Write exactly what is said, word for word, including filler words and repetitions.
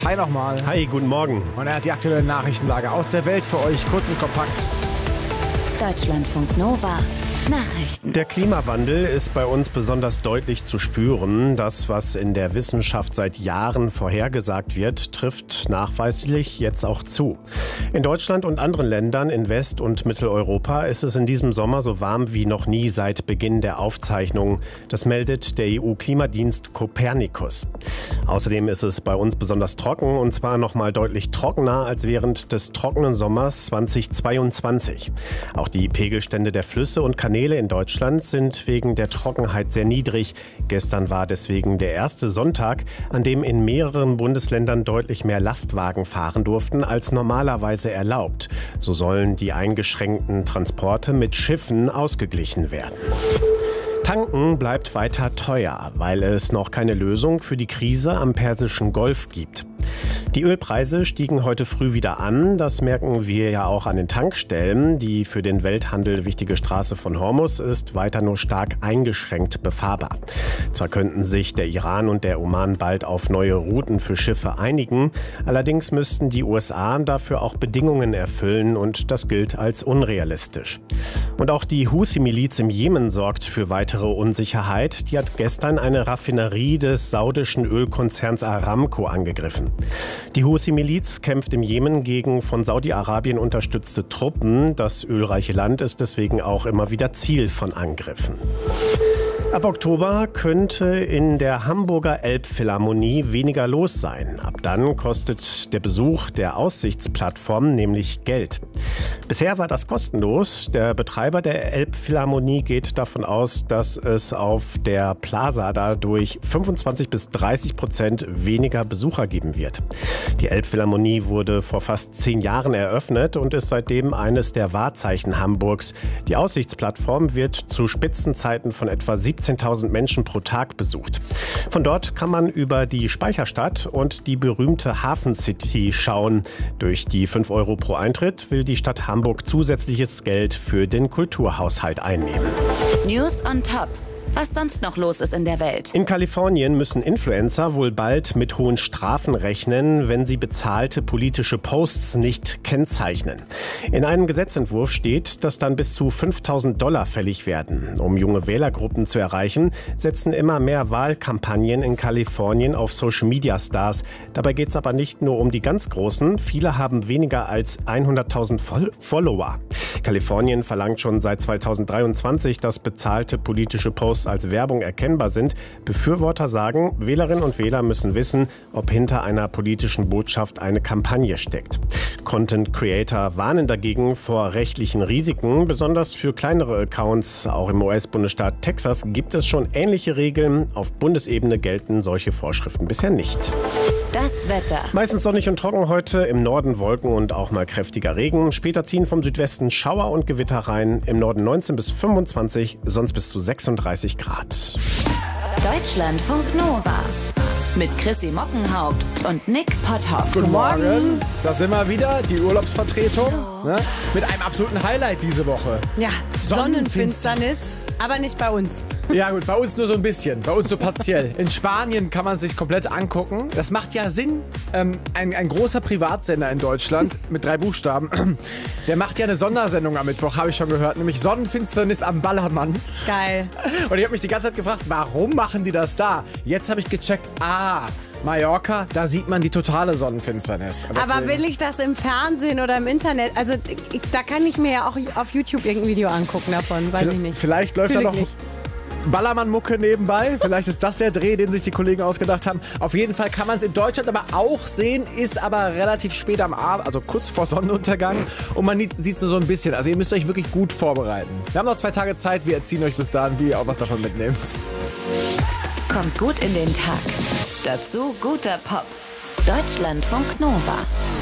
Hi nochmal. Hi, guten Morgen. Und er hat die aktuelle Nachrichtenlage aus der Welt für euch, kurz und kompakt. Deutschlandfunk Nova. Nachrichten. Der Klimawandel ist bei uns besonders deutlich zu spüren. Das, was in der Wissenschaft seit Jahren vorhergesagt wird, trifft nachweislich jetzt auch zu. In Deutschland und anderen Ländern in West- und Mitteleuropa ist es in diesem Sommer so warm wie noch nie seit Beginn der Aufzeichnungen. Das meldet der E U-Klimadienst Copernicus. Außerdem ist es bei uns besonders trocken, und zwar noch mal deutlich trockener als während des trockenen Sommers zweitausendzweiundzwanzig. Auch die Pegelstände der Flüsse und Kanäle in Deutschland sind wegen der Trockenheit sehr niedrig. Gestern war deswegen der erste Sonntag, an dem in mehreren Bundesländern deutlich mehr Lastwagen fahren durften als normalerweise erlaubt. So sollen die eingeschränkten Transporte mit Schiffen ausgeglichen werden. Tanken bleibt weiter teuer, weil es noch keine Lösung für die Krise am Persischen Golf gibt. Die Ölpreise stiegen heute früh wieder an. Das merken wir ja auch an den Tankstellen. Die für den Welthandel wichtige Straße von Hormuz ist weiter nur stark eingeschränkt befahrbar. Zwar könnten sich der Iran und der Oman bald auf neue Routen für Schiffe einigen. Allerdings müssten die U S A dafür auch Bedingungen erfüllen, und das gilt als unrealistisch. Und auch die Houthi-Miliz im Jemen sorgt für weitere Unsicherheit. Die hat gestern eine Raffinerie des saudischen Ölkonzerns Aramco angegriffen. Die Houthi-Miliz kämpft im Jemen gegen von Saudi-Arabien unterstützte Truppen. Das ölreiche Land ist deswegen auch immer wieder Ziel von Angriffen. Ab Oktober könnte in der Hamburger Elbphilharmonie weniger los sein. Ab dann kostet der Besuch der Aussichtsplattform nämlich Geld. Bisher war das kostenlos. Der Betreiber der Elbphilharmonie geht davon aus, dass es auf der Plaza dadurch fünfundzwanzig bis dreißig Prozent weniger Besucher geben wird. Die Elbphilharmonie wurde vor fast zehn Jahren eröffnet und ist seitdem eines der Wahrzeichen Hamburgs. Die Aussichtsplattform wird zu Spitzenzeiten von etwa siebzehntausend Menschen pro Tag besucht. Von dort kann man über die Speicherstadt und die berühmte Hafen City schauen. Durch die fünf Euro pro Eintritt will die Stadt Hamburg zusätzliches Geld für den Kulturhaushalt einnehmen. News on Top. Was sonst noch los ist in der Welt. In Kalifornien müssen Influencer wohl bald mit hohen Strafen rechnen, wenn sie bezahlte politische Posts nicht kennzeichnen. In einem Gesetzentwurf steht, dass dann bis zu fünftausend Dollar fällig werden. Um junge Wählergruppen zu erreichen, setzen immer mehr Wahlkampagnen in Kalifornien auf Social-Media-Stars. Dabei geht es aber nicht nur um die ganz Großen. Viele haben weniger als hunderttausend Follower. Kalifornien verlangt schon seit zweitausenddreiundzwanzig, dass bezahlte politische Posts als Werbung erkennbar sind. Befürworter sagen, Wählerinnen und Wähler müssen wissen, ob hinter einer politischen Botschaft eine Kampagne steckt. Content Creator warnen dagegen vor rechtlichen Risiken. Besonders für kleinere Accounts, auch im U S-Bundesstaat Texas, gibt es schon ähnliche Regeln. Auf Bundesebene gelten solche Vorschriften bisher nicht. Das Wetter. Meistens sonnig und trocken heute, im Norden Wolken und auch mal kräftiger Regen. Später ziehen vom Südwesten Schauer und Gewitter rein. Im Norden neunzehn bis fünfundzwanzig, sonst bis zu sechsunddreißig Grad. Deutschlandfunk Nova. Mit Chrissy Mockenhaupt und Nick Potthoff. Guten Morgen. Da sind wir wieder, die Urlaubsvertretung. Ne? Mit einem absoluten Highlight diese Woche. Ja, Sonnenfinsternis, aber nicht bei uns. Ja gut, bei uns nur so ein bisschen, bei uns so partiell. In Spanien kann man sich komplett angucken. Das macht ja Sinn. Ähm, ein, ein großer Privatsender in Deutschland mit drei Buchstaben, der macht ja eine Sondersendung am Mittwoch, habe ich schon gehört, nämlich Sonnenfinsternis am Ballermann. Geil. Und ich habe mich die ganze Zeit gefragt, warum machen die das da? Jetzt habe ich gecheckt, ah, Mallorca, da sieht man die totale Sonnenfinsternis. Aber will ich das im Fernsehen oder im Internet? Also ich, da kann ich mir ja auch auf YouTube irgendein Video angucken davon, weiß ich nicht. Vielleicht läuft da noch Ballermann-Mucke nebenbei. Vielleicht ist das der Dreh, den sich die Kollegen ausgedacht haben. Auf jeden Fall kann man es in Deutschland aber auch sehen, ist aber relativ spät am Abend, also kurz vor Sonnenuntergang. Und man sieht es nur so ein bisschen. Also ihr müsst euch wirklich gut vorbereiten. Wir haben noch zwei Tage Zeit, wir erziehen euch bis dahin, wie ihr auch was davon mitnehmt. Kommt gut in den Tag. Dazu guter Pop. Deutschlandfunk Nova.